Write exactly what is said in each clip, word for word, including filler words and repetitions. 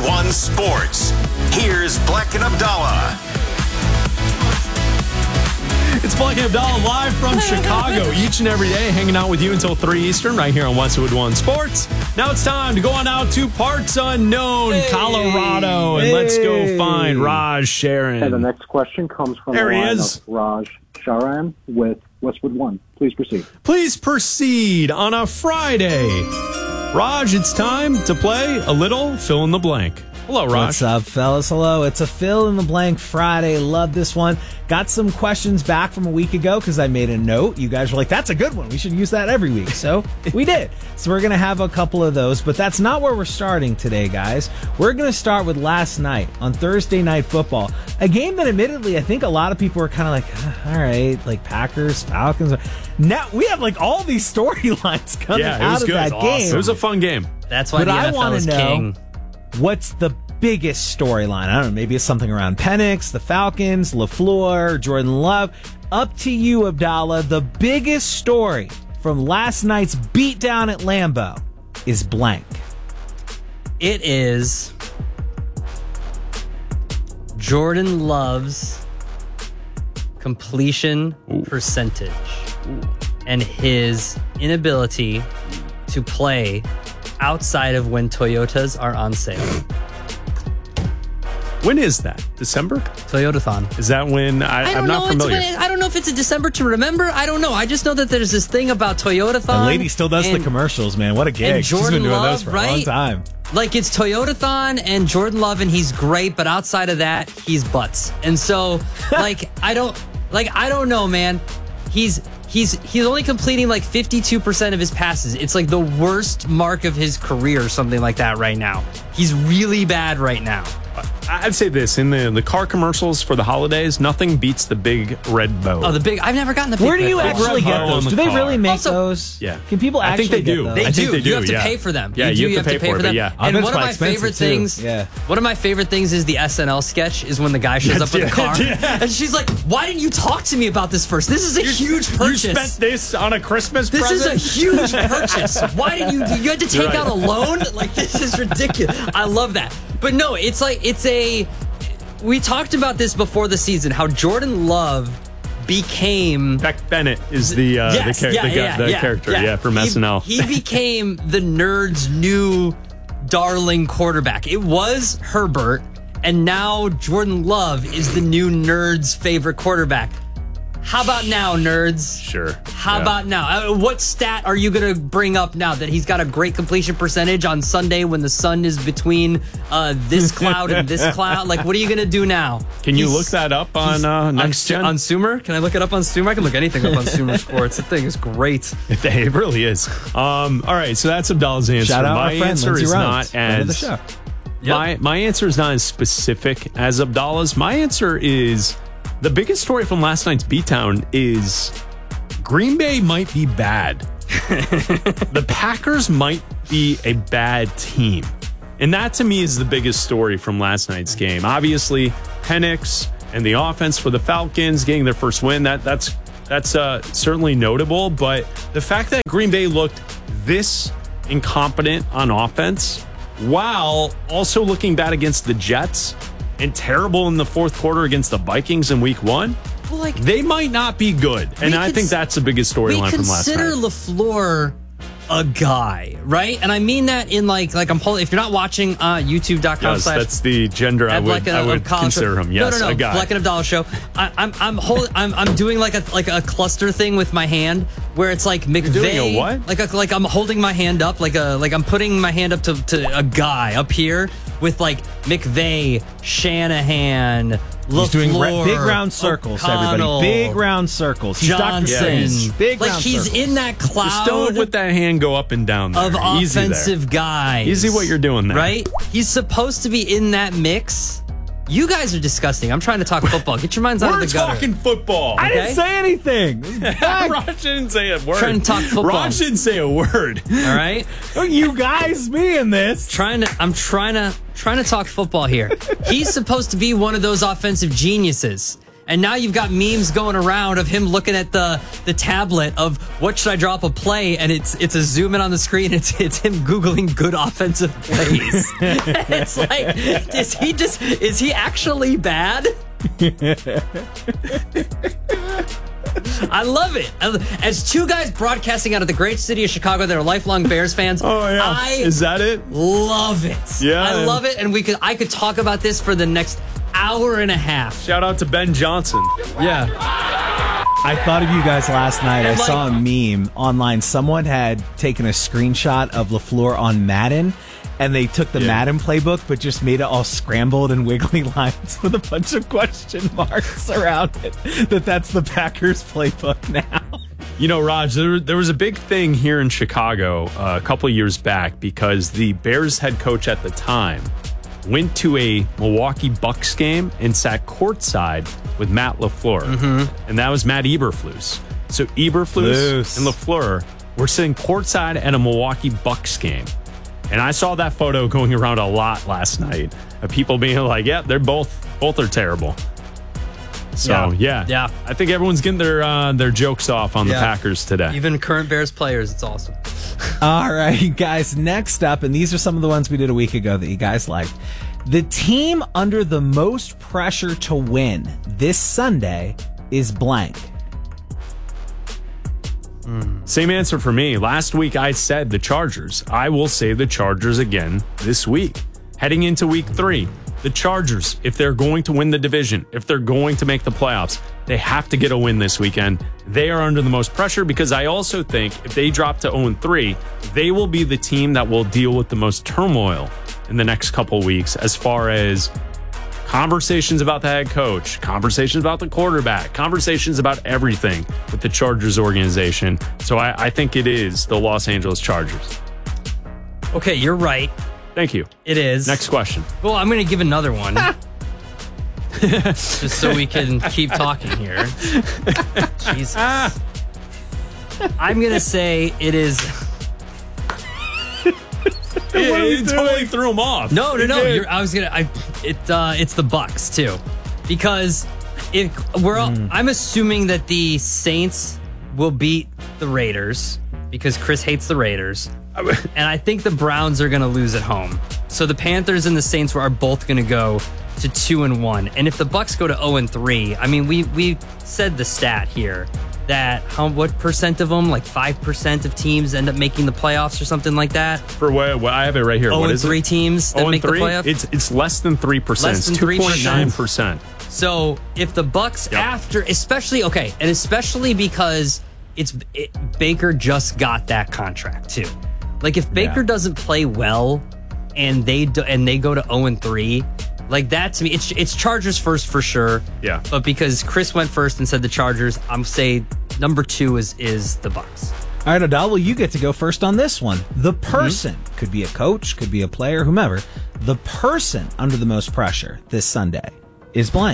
Westwood One Sports. Here's Black and Abdallah. It's Black and Abdallah live from Chicago each and every day, hanging out with you until three Eastern right here on Westwood One Sports. Now it's time to go on out to parts unknown, hey. Colorado, and hey. let's go find Raj Sharon. And the next question comes from there the he line is. of Raj Sharan with Westwood One. Please proceed. Please proceed on a Friday. Raj, it's time to play a little fill in the blank. Hello, Raj. What's up, fellas? Hello. It's a fill in the blank Friday. Love this one. Got some questions back from a week ago because I made a note. You guys were like, that's a good one. We should use that every week. So we did. So we're going to have a couple of those, but that's not where we're starting today, guys. We're going to start with last night on Thursday Night Football, a game that admittedly I think a lot of people were kind of like, ah, all right, like Packers, Falcons. Now we have like all these storylines coming yeah, out of good. that awesome. game. It was a fun game. That's why but the I N F L want is to know king. What's the biggest storyline? I don't know. Maybe it's something around Penix, the Falcons, LaFleur, Jordan Love. Up to you, Abdallah. The biggest story from last night's beatdown at Lambeau is blank. It is Jordan Love's completion Ooh. percentage Ooh. and his inability to play outside of when Toyotas are on sale. When is that? December? Toyotathon. Is that when? I, I don't I'm not know. familiar. It's when, I don't know if it's a December to remember. I don't know. I just know that there's this thing about Toyotathon. The lady still does and, the commercials, man. What a gig. She's been doing Love, those for right? a long time. Like, it's Toyotathon and Jordan Love, and he's great, but outside of that, he's butts. And so, like, I don't, like, I don't know, man. He's he's he's only completing like fifty-two percent of his passes. It's like the worst mark of his career or something like that right now. He's really bad right now. I'd say this, in the the car commercials for the holidays, nothing beats the big red bow. Oh, the big, I've never gotten the big Where do you red actually bow get on those? the Do they car. really make Also, those? Yeah. Can people I actually think they get do. those? They I think do. they do, You have to yeah. pay for them. Yeah, you, do. you have you to have to pay pay for for it, them. yeah. I And bet one it's of quite my expensive, favorite too. things, Yeah. one of my favorite things is the S N L sketch is when the guy shows up in the car Yeah. and she's like, "Why didn't you talk to me about this first? This is a huge purchase. You spent this on a Christmas This present? is a huge purchase. Why didn't you? You had to take Right. out a loan? Like, this is ridiculous. I love that. But no, it's like it's a. We talked about this before the season. How Jordan Love became. Beck Bennett is the uh, Yes, the, char- yeah, the, yeah, the yeah, character, yeah. yeah, from He- S N L. He became the nerd's new darling quarterback. It was Herbert, and now Jordan Love is the new nerd's favorite quarterback. How about now, nerds? Sure. How Yeah. about now? Uh, what stat are you going to bring up now that he's got a great completion percentage on Sunday when the sun is between uh, this cloud and this cloud? Like, what are you going to do now? Can you He's- look that up on he's- uh, Next on, Gen? on Sumer? Can I look it up on Sumer? I can look anything up on Sumer Sports. The thing is great. It really is. Um, all right, so that's Abdallah's answer. Shout out my our friend, answer Lindsey is Rhodes, not friend of the as show. my my answer is not as specific as Abdallah's. My answer is the biggest story from last night's beatdown is Green Bay might be bad. The Packers might be a bad team. And that to me is the biggest story from last night's game. Obviously, Penix and the offense for the Falcons getting their first win, that that's that's uh, certainly notable. But the fact that Green Bay looked this incompetent on offense while also looking bad against the Jets and terrible in the fourth quarter against the Vikings in week one, Well, like, they might not be good. And We I cons- think that's the biggest we storyline from last consider night. LaFleur a guy, right? And I mean that in like, like I'm holding, if you're not watching uh, youtube.com Yes, slash that's the gender I at would, Black and I would Abdallah consider show. him. Yes, no, no, no. a guy. Black and Abdallah show. I, I'm I'm hold, I'm I'm doing like a like a cluster thing with my hand where it's like McVay. doing a what? Like a, like I'm holding my hand up like a like I'm putting my hand up to, to a guy up here with like McVay, Shanahan. He's doing ra- LaFleur, big round circles, O'Connell, everybody. Big round circles. He's Doctor Johnson. Strange. Big like round he's circles. in that cloud Just don't let that hand go up and down there. of Easy there. offensive guys. Easy what you're doing there. Right? He's supposed to be in that mix. You guys are disgusting. I'm trying to talk football. Get your minds out We're of the gutter. talking football. I Okay. didn't say anything. Raj didn't say a word. Trying to talk football. Raj didn't say a word. All right? Don't you guys be in this. Trying to I'm trying to trying to talk football here. He's supposed to be one of those offensive geniuses. And now you've got memes going around of him looking at the the tablet of what should I drop a play, and it's it's a zoom in on the screen. It's it's him Googling good offensive plays. It's like, is he just is he actually bad? I love it. As two guys broadcasting out of the great city of Chicago that are lifelong Bears fans, Oh yeah, I is that it? love it. Yeah. I love it, and we could I could talk about this for the next hour and a half. Shout out to Ben Johnson. Yeah. I thought of you guys last night. I And, like- saw a meme online. Someone had taken a screenshot of LaFleur on Madden, and they took the Yeah. Madden playbook, but just made it all scrambled and wiggly lines with a bunch of question marks around it. That that's the Packers playbook now. You know, Raj, there, there was a big thing here in Chicago uh, a couple years back because the Bears head coach at the time went to a Milwaukee Bucks game and sat courtside with Matt LaFleur. Mm-hmm. And that was Matt Eberflus. So Eberflus Flus. and LaFleur were sitting courtside at a Milwaukee Bucks game. And I saw that photo going around a lot last night of people being like, yeah, they're both, both are terrible. So, yeah. Yeah. Yeah. I think everyone's getting their uh, their jokes off on Yeah. the Packers today. Even current Bears players, it's awesome. All right, guys, next up, and these are some of the ones we did a week ago that you guys liked. The team under the most pressure to win this Sunday is blank. Same answer for me. Last week I said the Chargers. I will say the Chargers again this week. Heading into week three, the Chargers, if they're going to win the division, if they're going to make the playoffs, they have to get a win this weekend. They are under the most pressure because I also think if they drop to oh and three, they will be the team that will deal with the most turmoil in the next couple weeks as far as conversations about the head coach, conversations about the quarterback, conversations about everything with the Chargers organization. So I, I think it is the Los Angeles Chargers. Okay, you're right. Thank you. It is. Next question. Well, I'm going to give another one. Just so we can keep talking here. Jesus. I'm going to say it is. It, it totally threw him off. No, no, no. You're, I was gonna. I it. Uh, it's the Bucks too, because if we're. All, I'm assuming that the Saints will beat the Raiders because Chris hates the Raiders, and I think the Browns are gonna lose at home. So the Panthers and the Saints are both gonna go to two and one. And if the Bucks go to zero and three, I mean, we we said the stat here that how what percent of them, like five percent of teams end up making the playoffs or something like that. For what? what I have it right here. zero What and is three it? teams that oh and make three? the playoffs. It's it's less than three percent. Less than two point nine percent. So if the Bucks Yep. after, especially okay, and especially because it's it, Baker just got that contract too. Like if Baker Yeah. doesn't play well, and they do, and they go to zero and three, like that to me, it's it's Chargers first for sure. Yeah. But because Chris went first and said the Chargers, I'm say number two is is the Bucks. All right, Adal, well, you get to go first on this one. The person, could be a coach, could be a player, whomever, the person under the most pressure this Sunday is blank.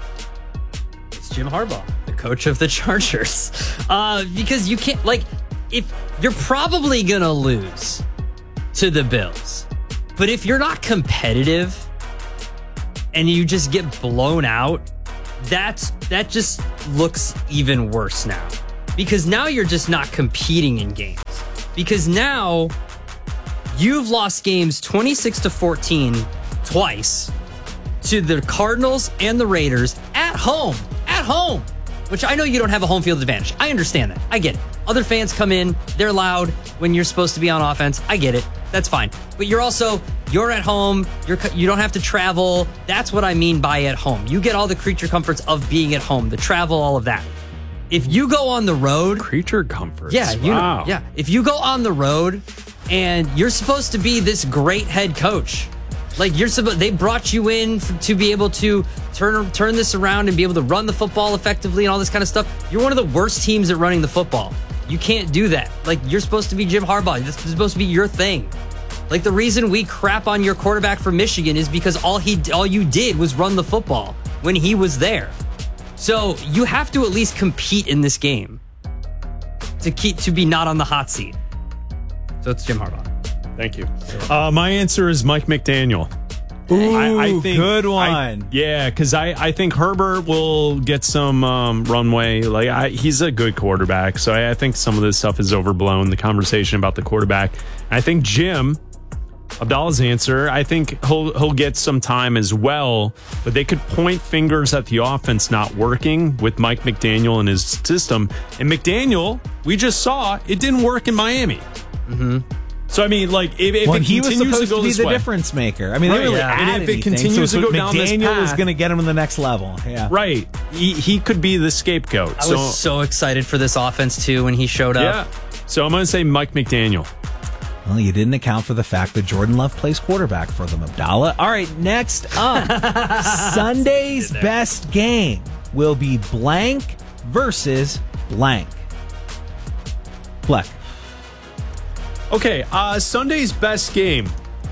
It's Jim Harbaugh, the coach of the Chargers. Uh, because you can't, like, if you're probably going to lose to the Bills, but if you're not competitive and you just get blown out, that's that just looks even worse now. Because now you're just not competing in games. Because now you've lost games twenty-six to fourteen twice to the Cardinals and the Raiders at home. At home. Which I know you don't have a home field advantage. I understand that. I get it. Other fans come in, they're loud when you're supposed to be on offense. I get it. That's fine. But you're also, you're at home. You're, you don't have to travel. That's what I mean by at home. You get all the creature comforts of being at home, the travel, all of that. If you go on the road, Creature comforts. yeah, you wow. know, yeah. If you go on the road and you're supposed to be this great head coach, like you're supposed, they brought you in f- to be able to turn turn this around and be able to run the football effectively and all this kind of stuff. You're one of the worst teams at running the football. You can't do that. Like you're supposed to be Jim Harbaugh. This is supposed to be your thing. Like the reason we crap on your quarterback from Michigan is because all he all you did was run the football when he was there. So you have to at least compete in this game to keep to be not on the hot seat. So it's Jim Harbaugh. Thank you. Uh, my answer is Mike McDaniel. Ooh, I, I think good one. I, yeah, because I, I think Herbert will get some um, runway. Like I, he's a good quarterback, so I, I think some of this stuff is overblown. The conversation about the quarterback. I think Jim Abdallah's answer. I think he'll he'll get some time as well, but they could point fingers at the offense not working with Mike McDaniel and his system. And McDaniel, we just saw it didn't work in Miami. Mm-hmm. So I mean, like if, if well, it he was continues supposed to go to be this the way, difference maker. I mean, Right, they really yeah. add And if it anything, continues so to go down this McDaniel path- is going to get him to the next level. Yeah, right? He, he could be the scapegoat. I so was so excited for this offense too when he showed up. yeah. So I'm going to say Mike McDaniel. Well, you didn't account for the fact that Jordan Love plays quarterback for them, Abdallah. All right, next up, Sunday's best game will be blank versus blank. Fleck. Okay, uh, Sunday's best game.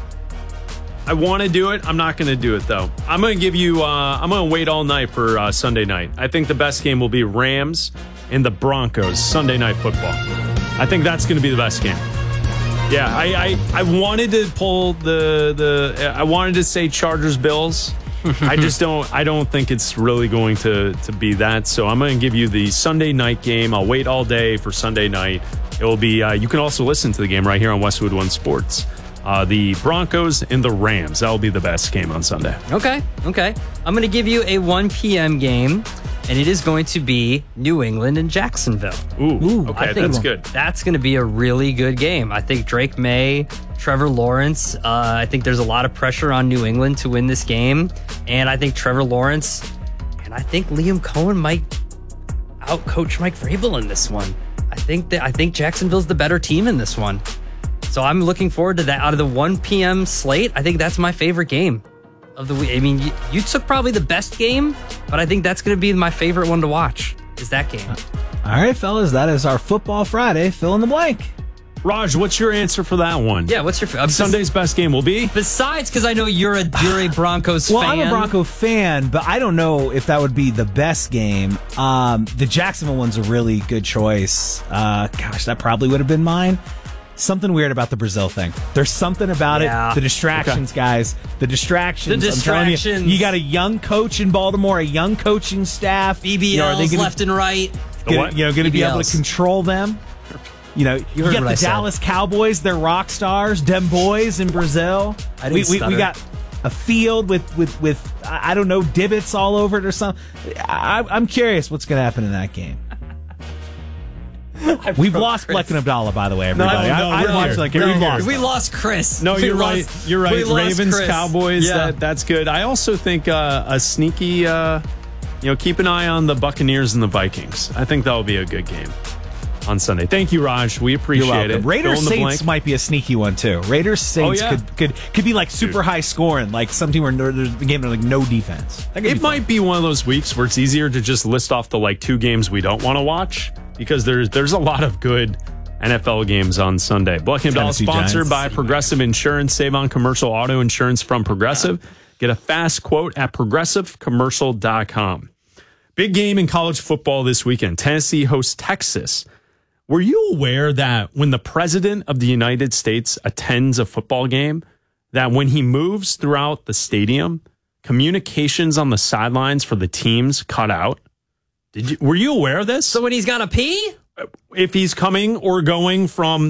I want to do it. I'm not going to do it though. I'm going to give you. Uh, I'm going to wait all night for uh, Sunday night. I think the best game will be Rams and the Broncos Sunday Night Football. I think that's going to be the best game. Yeah, I, I, I wanted to pull the the. I wanted to say Chargers Bills. I just don't. I don't think it's really going to to be that. So I'm going to give you the Sunday night game. I'll wait all day for Sunday night. It will be. Uh, you can also listen to the game right here on Westwood One Sports. Uh, the Broncos and the Rams. That will be the best game on Sunday. Okay, okay. I'm going to give you a one p.m. game, and it is going to be New England and Jacksonville. Ooh, Ooh, okay, I think that's good. That's going to be a really good game. I think Drake May, Trevor Lawrence, uh, I think there's a lot of pressure on New England to win this game. And I think Trevor Lawrence and I think Liam Cohen might outcoach Mike Vrabel in this one. I think that I think Jacksonville's the better team in this one. So I'm looking forward to that. Out of the one p.m. slate, I think that's my favorite game of the week. I mean, you, you took probably the best game, but I think that's going to be my favorite one to watch, is that game. All right, fellas, that is our Football Friday. Fill in the blank. Raj, what's your answer for that one? Yeah, what's your... Uh, Sunday's best game will be? Besides, because I know you're a, you're a Broncos Well, fan. I'm a Bronco fan, but I don't know if that would be the best game. Um, the Jacksonville one's a really good choice. Uh, gosh, that probably would have been mine. Something weird about the Brazil thing. There's something about Yeah. it. The distractions, guys. The distractions. The I'm telling you, distractions. You, got a young coach in Baltimore, a young coaching staff. B B You know, are Ls they gonna- left and right. The gonna- what? you know, going to be able B B Ls. to control them. You know, you, heard got what the I said. Dallas Cowboys, they're rock stars, them boys in Brazil. I didn't we, we, we stutter. got a field with, with, with I I don't know, divots all over it or something. I, I'm curious what's going to happen in that game. We've lost Chris. Black and Abdallah, by the way, everybody. no, I, I we're watched here. like We're we've here. lost. We them. lost Chris. No, We you're lost- right. You're we right. lost Ravens, Chris. Cowboys. Yeah. That that's good. I also think uh, a sneaky. Uh, you know, keep an eye on the Buccaneers and the Vikings. I think that will be a good game on Sunday. Thank you, Raj. We appreciate You're welcome. it. Raiders Fill in the Saints blank. might be a sneaky one too. Raiders Saints Oh, yeah. could, could could be like super high scoring, like some team where no- there's a game with like no defense. That could It be might be one of those weeks where it's easier to just list off the like two games we don't want to watch because there's there's a lot of good N F L games on Sunday. Black and Abdallah Tennessee sponsored Giants. by Progressive Insurance. Save on commercial auto insurance from Progressive. Get a fast quote at progressive commercial dot com. Big game in college football this weekend. Tennessee hosts Texas. Were you aware that when the president of the United States attends a football game, that when he moves throughout the stadium, communications on the sidelines for the teams cut out? Did you? Were you aware of this? So when he's got to pee? If he's coming or going from